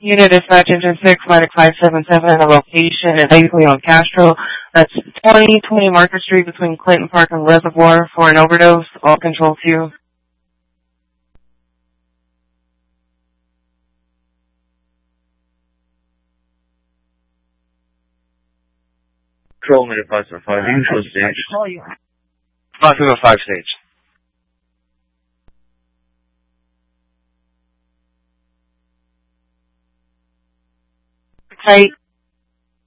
Unit Dispatch Engine 6, Medic 577, a location in Paisley on Castro. That's 2020 Market Street between Clinton Park and Reservoir for an overdose. All control to you. Control minute 575, control stage. 505 stage. Tight.